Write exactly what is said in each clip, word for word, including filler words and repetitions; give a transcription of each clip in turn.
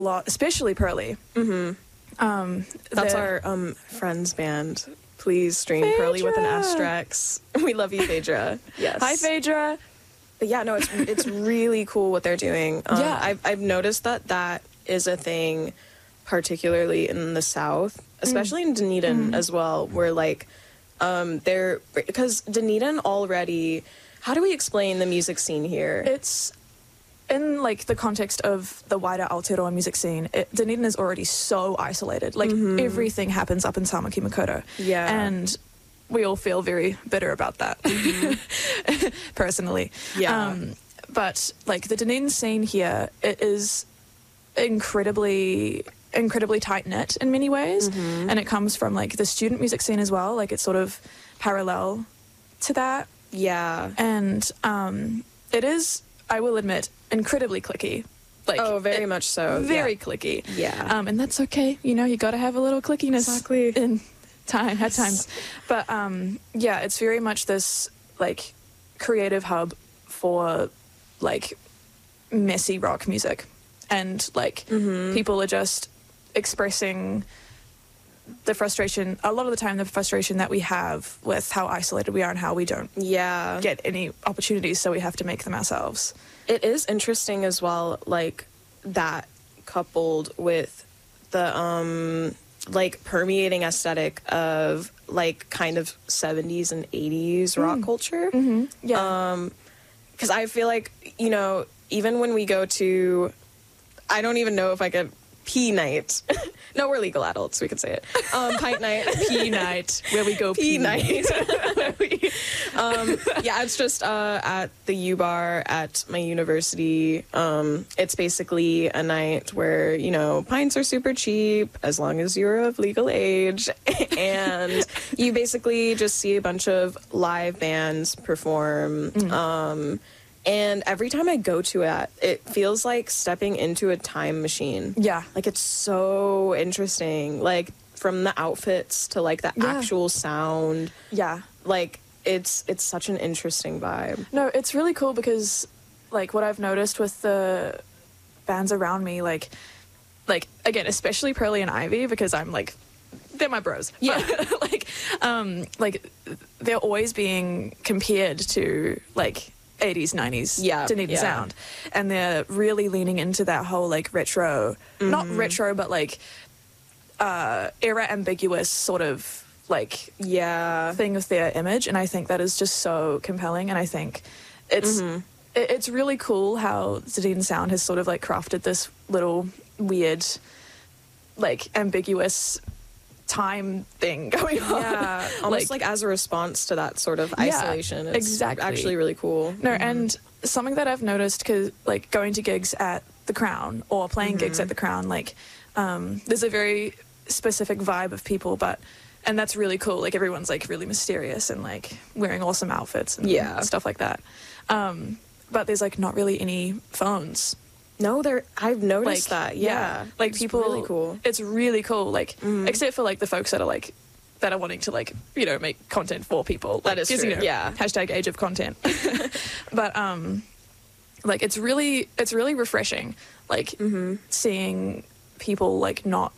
lot, especially Pearly. Mm-hmm. Um, That's the- our um, friends band. Please stream Pearly with an Phaedra. asterisk. We love you, Phaedra. Yes. Hi, Phaedra. But yeah, no, it's it's really cool what they're doing. Um, Yeah. I've, I've noticed that that is a thing, particularly in the South, especially in Dunedin as well, where like um, they're, because Dunedin already, how do we explain the music scene here? It's in like the context of the wider Aotearoa music scene. It, Dunedin is already so isolated. Like everything happens up in Tamaki Makaurau. Yeah. And we all feel very bitter about that, personally. Yeah. Um, but like the Dunedin scene here, it is incredibly incredibly tight knit in many ways, and it comes from like the student music scene as well. Like it's sort of parallel to that, Yeah. and um, it is, I will admit, incredibly clicky. Like Oh, very it- much so. very Yeah. clicky. Yeah. Um, and that's okay. You know, you got to have a little clickiness Exactly. in time at times. But um, yeah, it's very much this like creative hub for like messy rock music, and like Mm-hmm. people are just expressing the frustration a lot of the time, the frustration that we have with how isolated we are and how we don't Yeah. get any opportunities, so we have to make them ourselves. It is interesting as well, like that coupled with the um like permeating aesthetic of like kind of seventies and eighties rock culture. Mm-hmm. Yeah. Um, because I feel like, you know, even when we go to, I don't even know if I could pee night. No, we're legal adults. We could say it. Um, pint night. Pee night, where we go Pee pee. night. um, yeah, it's just uh, at the U Bar at my university. Um, it's basically a night where, you know, pints are super cheap as long as you're of legal age. And you basically just see a bunch of live bands perform. Um, and every time I go to it, it feels like stepping into a time machine. Yeah. Like, it's so interesting. Like, from the outfits to, like, the Yeah. actual sound. Yeah. Like, it's it's such an interesting vibe. No, it's really cool because, like, what I've noticed with the bands around me, like, like again, especially Pearly and Ivy, because I'm like, they're my bros. Yeah. But, like, um, like they're always being compared to like eighties, nineties Yeah, Dunedin yeah. sound, and they're really leaning into that whole like retro, not Mm-hmm. retro, but like uh, era ambiguous sort of like Yeah. thing with their image, and I think that is just so compelling, and I think it's it, it's really cool how Dunedin Sound has sort of like crafted this little weird like ambiguous time thing going on. Yeah. Almost like, as a response to that sort of Yeah, isolation. It's exactly. actually really cool. No, and something that I've noticed, because like going to gigs at the Crown or playing gigs at the Crown, like um, there's a very specific vibe of people, but and that's really cool. Like everyone's like really mysterious and like wearing awesome outfits and Yeah. stuff like that. Um, but there's like not really any phones. No, there. I've Like noticed that. Yeah. like It's people. really cool. It's really cool. Like except for like the folks that are like that are wanting to like you know make content for people. That Like, is 'cause, true, You know, yeah. Hashtag age of content. But um, like it's really it's really refreshing. Like Mm-hmm. seeing people like not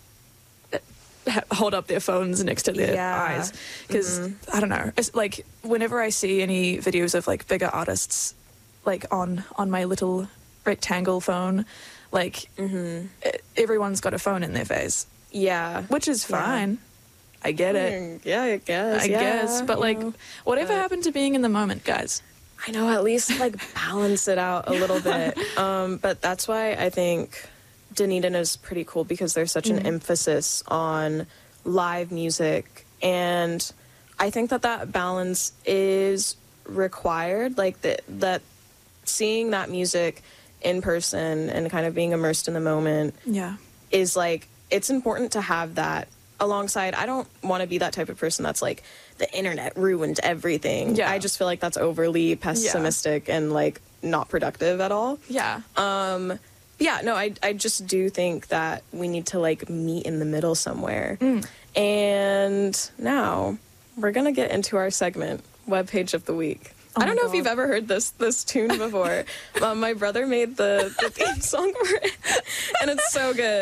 ha- hold up their phones next to their Yeah. eyes, because I don't know. It's like whenever I see any videos of like bigger artists like on on my little rectangle phone, like e- everyone's got a phone in their face, Yeah. which is Yeah. fine. I get it. Mm, Yeah, I guess. I yeah, guess, but like, you know. whatever but- happened to being in the moment, guys? I know, at least like balance it out a little bit. Um, but that's why I think Dunedin is pretty cool, because there's such an emphasis on live music, and I think that that balance is required. Like that, that seeing that music in person and kind of being immersed in the moment Yeah, is like, it's important to have that alongside. I don't want to be that type of person that's like, the internet ruined everything. Yeah. I just feel like that's overly pessimistic and like not productive at all. yeah, Um, yeah, no, I, I just do think that we need to like meet in the middle somewhere. And now we're going to get into our segment, Webpage of the Week. Oh I don't my know if you've God. ever heard this this tune before. um, my brother made the, the theme song for it, and it's so good.